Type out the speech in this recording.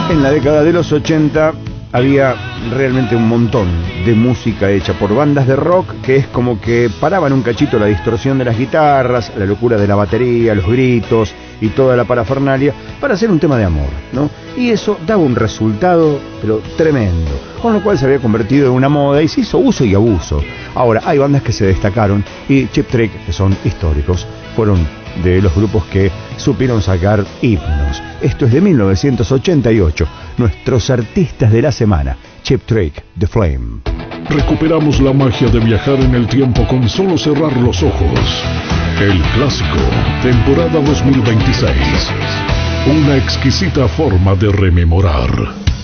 En la década de los 80 había realmente un montón de música hecha por bandas de rock que es como que paraban un cachito la distorsión de las guitarras, la locura de la batería, los gritos y toda la parafernalia para hacer un tema de amor, ¿no? Y eso daba un resultado, pero tremendo, con lo cual se había convertido en una moda y se hizo uso y abuso. Ahora, hay bandas que se destacaron y Cheap Trick, que son históricos, fueron de los grupos que supieron sacar himnos. Esto es de 1988. Nuestros artistas de la semana, Cheap Trick, The Flame. Recuperamos la magia de viajar en el tiempo con solo cerrar los ojos. El clásico, temporada 2026. Una exquisita forma de rememorar.